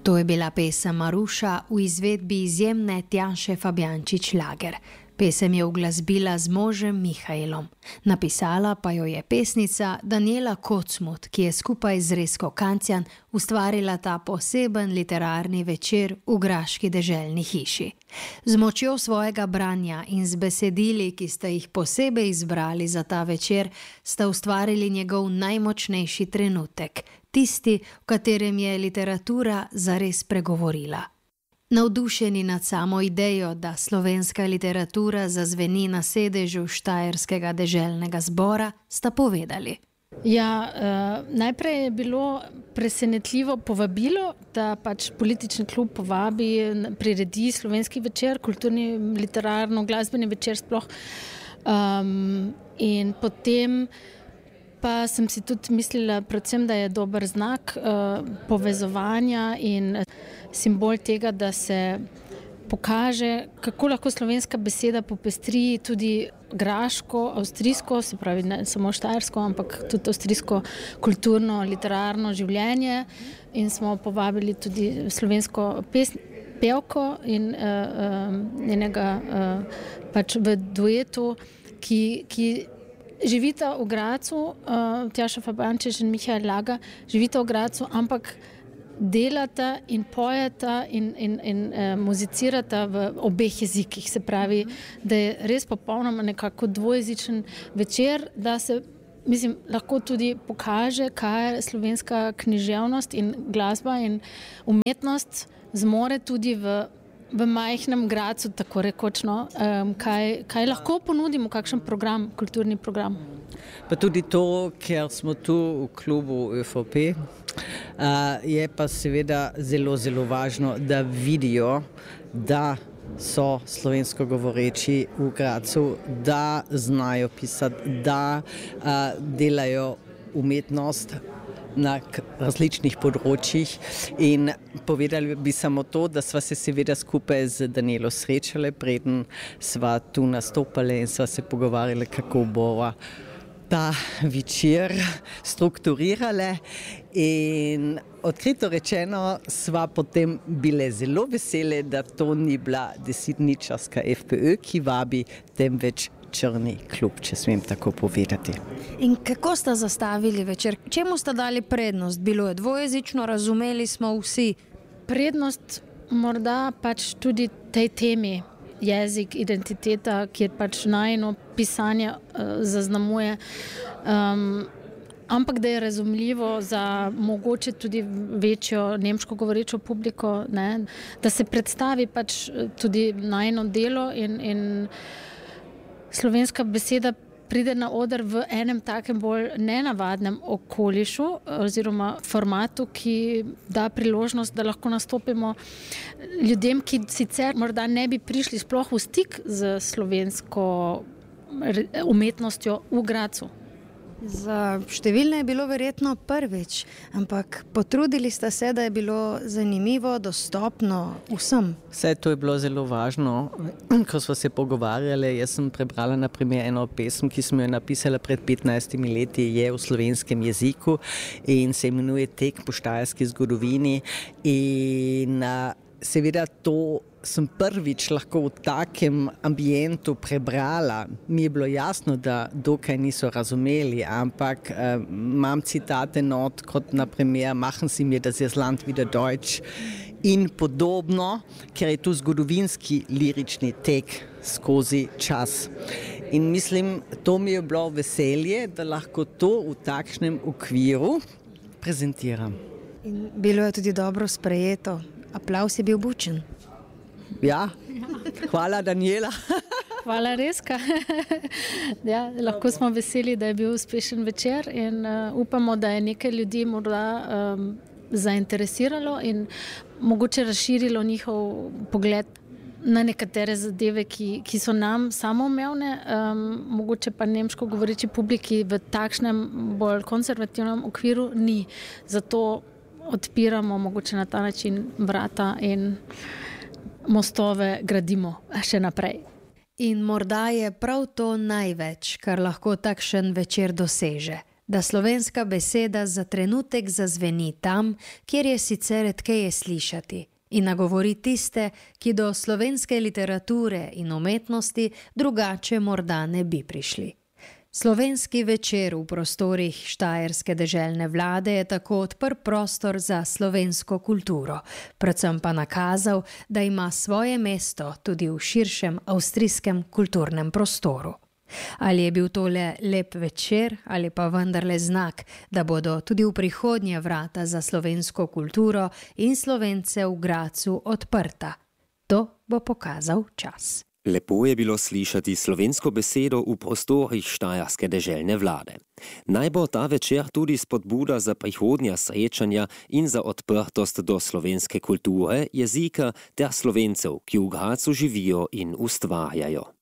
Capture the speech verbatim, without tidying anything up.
To je bila pesem Maruša v izvedbi izjemne Tjaše Fabjančič-Lager. Pesem je uglasbila z možem Mihaelom. Napisala pa jo je pesnica Daniela Kocmut, ki je skupaj z Rezko Kancjan ustvarila ta poseben literarni večer v graški deželni hiši. Z močjo svojega branja in z besedili, ki sta jih posebej izbrali za ta večer, sta ustvarili njegov najmočnejši trenutek, tisti, v katerem je literatura zares pregovorila. Navdušeni nad samo idejo, da slovenska literatura zazveni na sedežu Štajerskega deželnega zbora, sta povedali. Ja, uh, najprej je bilo presenetljivo povabilo, da pač politični klub povabi, priredi slovenski večer, kulturni, literarno, glasbeni večer sploh. Um, in potem pa sem si tudi mislila, predvsem, da je dober znak uh, povezovanja in simbol tega, da se pokaže, kako lahko slovenska beseda popestri tudi graško, avstrijsko, se pravi ne samo štajersko, ampak tudi avstrijsko kulturno, literarno življenje. In smo povabili tudi slovensko pesn, pevko in uh, uh, njenega uh, pač v duetu, ki, ki živita v Gracu, uh, Tjaša Fabjančič in Mihael Lager, živita v Gracu, ampak delata in pojeta in, in, in uh, muzicirata v obeh jezikih. Se pravi, da je res popolnoma nekako dvojezičen večer, da se, mislim, lahko tudi pokaže, kaj je slovenska književnost in glasba in umetnost zmore tudi v v majhnem Gracu, tako rekočno, um, kaj, kaj lahko ponudimo, kakšen program, kulturni program. Pa tudi to, ker smo tu v klubu ÖVP, uh, je pa seveda zelo, zelo važno, da vidijo, da so slovensko govoreči v Gracu, da znajo pisati, da uh, delajo umetnost na različnih področjih in povedali bi samo to, da sva se seveda skupaj z Danielo srečali, preden sva tu nastopali in sva se pogovarjali, kako bova ta večer strukturirale in odkrito rečeno sva potem bile zelo vesele, da to ni bila desetničarska FPÖ, ki vabi, temveč črni klub, če smem tako povedati. In kako sta zastavili večer? Čemu sta dali prednost? Bilo je dvojezično, razumeli smo vsi. Prednost morda pač tudi tej temi, jezik, identiteta, kjer pač najino pisanje uh, zaznamuje. Um, ampak da je razumljivo za mogoče tudi večjo nemško govorečo publiko, ne? Da se predstavi pač tudi najino delo in, in slovenska beseda pride na oder v enem takem bolj nenavadnem okolišu oziroma formatu, ki da priložnost, da lahko nastopimo ljudem, ki sicer morda ne bi prišli sploh v stik z slovensko umetnostjo v Gracu. Za številne je bilo verjetno prvič, ampak potrudili sta se, da je bilo zanimivo, dostopno vsem. Vse to je bilo zelo važno. Ko smo se pogovarjali, jaz sem prebrala na primer eno pesem, ki sem jo napisala pred petnajstimi leti, je v slovenskem jeziku in se imenuje Tek po štajerski zgodovini in seveda to sem prvič lahko v takem ambientu prebrala. Mi je bilo jasno, da dokaj niso razumeli, ampak uh, imam citate not, kot naprimer Machen Sie mir das Land wieder Deutsch in podobno, ker je tu zgodovinski lirični tek skozi čas. In mislim, to mi je bilo veselje, da lahko to v takšnem okviru prezentiram. In bilo je tudi dobro sprejeto. Aplavz je bil bučen. Ja, hvala Daniela. Hvala Rezka. Ja, lahko smo veseli, da je bil uspešen večer in uh, upamo, da je nekaj ljudi morda um, zainteresiralo in mogoče razširilo njihov pogled na nekatere zadeve, ki, ki so nam samoumevne, um, mogoče pa nemško govoreči publiki v takšnem bolj konservativnem okviru ni. Zato odpiramo mogoče na ta način vrata in mostove gradimo še naprej. In morda je prav to največ, kar lahko takšen večer doseže. da slovenska beseda za trenutek zazveni tam, kjer je sicer redkeje slišati, in nagovori tiste, ki do slovenske literature in umetnosti drugače morda ne bi prišli. Slovenski večer v prostorih štajerske deželne vlade je tako odprl prostor za slovensko kulturo, predvsem pa nakazal, da ima svoje mesto tudi v širšem avstrijskem kulturnem prostoru. Ali je bil to le lep večer ali pa vendarle znak, da bodo tudi v prihodnje vrata za slovensko kulturo in Slovence v Grazu odprta? To bo pokazal čas. Lepo je bilo slišati slovensko besedo v prostorih štajerske deželne vlade. Naj bo ta večer tudi spodbuda za prihodnja srečanja in za odprtost do slovenske kulture, jezika ter Slovencev, ki v Grazu živijo in ustvarjajo.